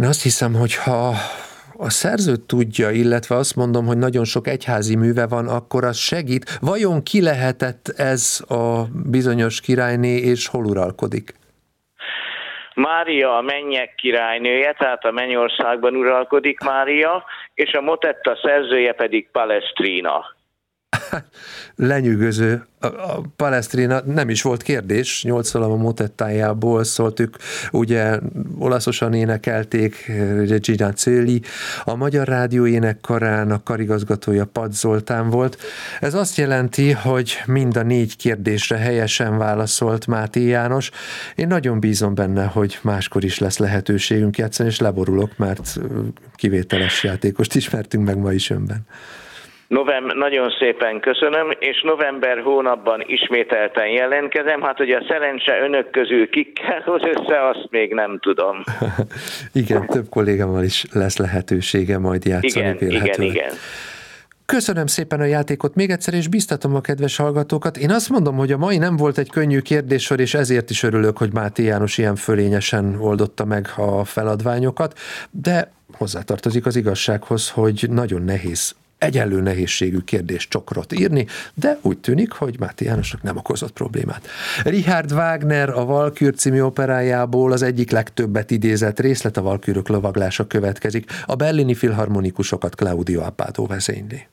Én azt hiszem, hogy ha a szerző tudja, illetve azt mondom, hogy nagyon sok egyházi műve van, akkor az segít. Vajon ki lehetett ez a bizonyos királyné, és hol uralkodik? Mária a mennyek királynője, tehát a mennyországban uralkodik Mária, és a motetta szerzője pedig Palestrina. Lenyűgöző. A Palestrina nem is volt kérdés, 8 szólam a motettájából szólt, ők ugye olaszosan énekelték, Regina Coeli, a Magyar Rádió énekkarának karigazgatója Pad Zoltán volt. Ez azt jelenti, hogy mind a 4 kérdésre helyesen válaszolt Máté János. Én nagyon bízom benne, hogy máskor is lesz lehetőségünk játszani, és leborulok, mert kivételes játékost ismertünk meg ma is önben. Nagyon szépen köszönöm, és november hónapban ismételten jelentkezem. Hát, hogy a szerencse önök közül kikkel hoz össze, azt még nem tudom. Igen, több kollégámmal is lesz lehetősége majd játszani vélhetőleg. Igen. Köszönöm szépen a játékot még egyszer, és biztatom a kedves hallgatókat. Én azt mondom, hogy a mai nem volt egy könnyű kérdéssor, és ezért is örülök, hogy Máté János ilyen fölényesen oldotta meg a feladványokat, de hozzátartozik az igazsághoz, hogy nagyon nehéz, egyenlő nehézségű kérdéscsokrot írni, de úgy tűnik, hogy Máté Jánosnak nem okozott problémát. Richard Wagner a Valkür című operájából az egyik legtöbbet idézett részlet, a Valkürök lovaglása következik. A berlini filharmonikusokat Claudio Abbado vezényli.